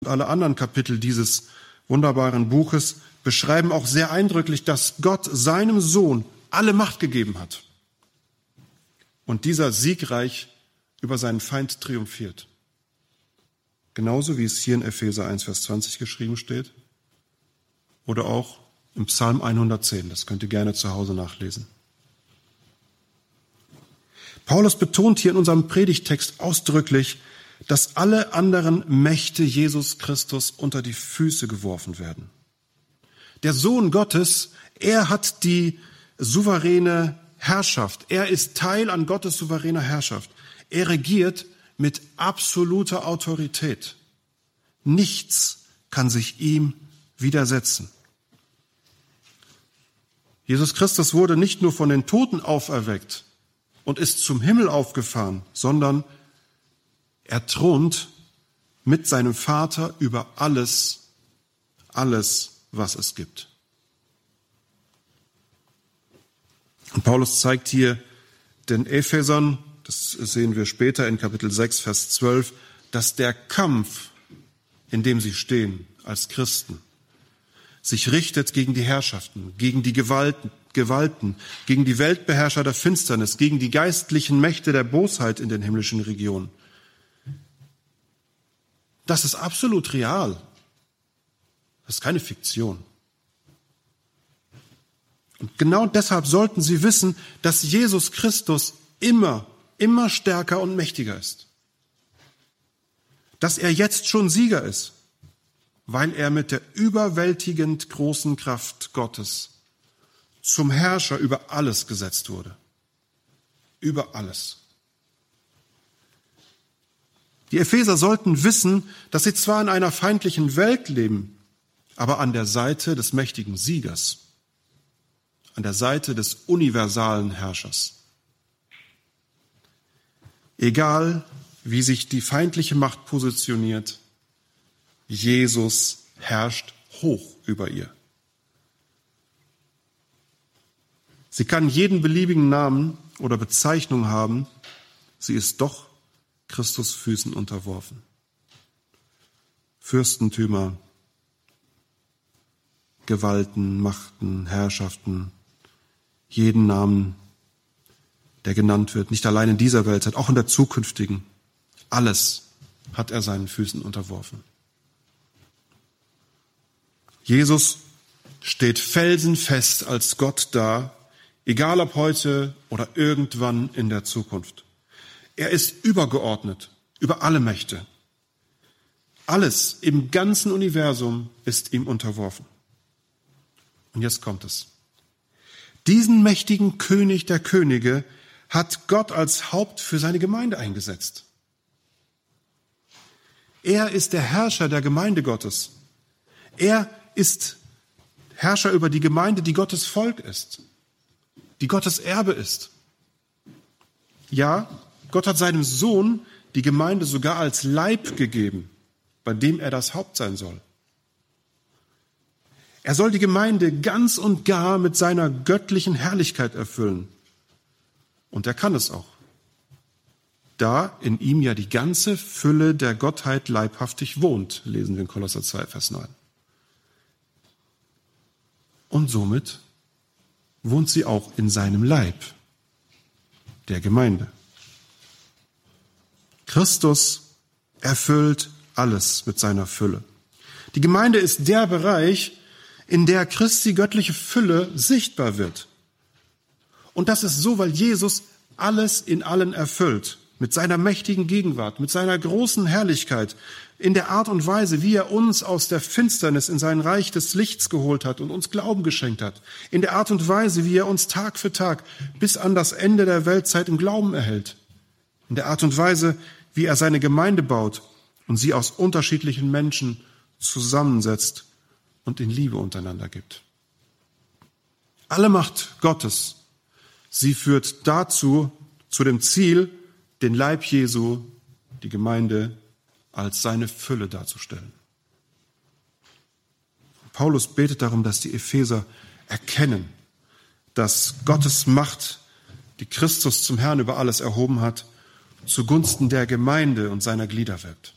und alle anderen Kapitel dieses wunderbaren Buches beschreiben auch sehr eindrücklich, dass Gott seinem Sohn alle Macht gegeben hat. Und dieser siegreich über seinen Feind triumphiert. Genauso wie es hier in Epheser 1, Vers 20 geschrieben steht. Oder auch im Psalm 110. Das könnt ihr gerne zu Hause nachlesen. Paulus betont hier in unserem Predigttext ausdrücklich, dass alle anderen Mächte Jesus Christus unter die Füße geworfen werden. Der Sohn Gottes, er hat die souveräne Herrschaft. Er ist Teil an Gottes souveräner Herrschaft. Er regiert mit absoluter Autorität. Nichts kann sich ihm widersetzen. Jesus Christus wurde nicht nur von den Toten auferweckt und ist zum Himmel aufgefahren, sondern er thront mit seinem Vater über alles, was es gibt. Und Paulus zeigt hier den Ephesern, das sehen wir später in Kapitel 6, Vers 12, dass der Kampf, in dem sie stehen als Christen, sich richtet gegen die Herrschaften, gegen die Gewalten, gegen die Weltbeherrscher der Finsternis, gegen die geistlichen Mächte der Bosheit in den himmlischen Regionen. Das ist absolut real. Das ist keine Fiktion. Und genau deshalb sollten Sie wissen, dass Jesus Christus immer stärker und mächtiger ist. Dass er jetzt schon Sieger ist, weil er mit der überwältigend großen Kraft Gottes zum Herrscher über alles gesetzt wurde. Über alles. Die Epheser sollten wissen, dass sie zwar in einer feindlichen Welt leben, aber an der Seite des mächtigen Siegers, an der Seite des universalen Herrschers. Egal, wie sich die feindliche Macht positioniert, Jesus herrscht hoch über ihr. Sie kann jeden beliebigen Namen oder Bezeichnung haben, sie ist doch Christus Füßen unterworfen. Fürstentümer, Gewalten, Machten, Herrschaften, jeden Namen, der genannt wird, nicht allein in dieser Weltzeit, auch in der zukünftigen. Alles hat er seinen Füßen unterworfen. Jesus steht felsenfest als Gott da, egal ob heute oder irgendwann in der Zukunft. Er ist übergeordnet über alle Mächte. Alles im ganzen Universum ist ihm unterworfen. Und jetzt kommt es. Diesen mächtigen König der Könige hat Gott als Haupt für seine Gemeinde eingesetzt. Er ist der Herrscher der Gemeinde Gottes. Er ist Herrscher über die Gemeinde, die Gottes Volk ist, die Gottes Erbe ist. Ja, Gott hat seinem Sohn die Gemeinde sogar als Leib gegeben, bei dem er das Haupt sein soll. Er soll die Gemeinde ganz und gar mit seiner göttlichen Herrlichkeit erfüllen. Und er kann es auch, da in ihm ja die ganze Fülle der Gottheit leibhaftig wohnt, lesen wir in Kolosser 2, Vers 9. Und somit wohnt sie auch in seinem Leib, der Gemeinde. Christus erfüllt alles mit seiner Fülle. Die Gemeinde ist der Bereich, in der Christi göttliche Fülle sichtbar wird. Und das ist so, weil Jesus alles in allen erfüllt, mit seiner mächtigen Gegenwart, mit seiner großen Herrlichkeit, in der Art und Weise, wie er uns aus der Finsternis in sein Reich des Lichts geholt hat und uns Glauben geschenkt hat, in der Art und Weise, wie er uns Tag für Tag bis an das Ende der Weltzeit im Glauben erhält, in der Art und Weise, wie er seine Gemeinde baut und sie aus unterschiedlichen Menschen zusammensetzt und in Liebe untereinander gibt. Alle Macht Gottes, sie führt dazu, zu dem Ziel, den Leib Jesu, die Gemeinde, als seine Fülle darzustellen. Paulus betet darum, dass die Epheser erkennen, dass Gottes Macht, die Christus zum Herrn über alles erhoben hat, zugunsten der Gemeinde und seiner Glieder wirkt.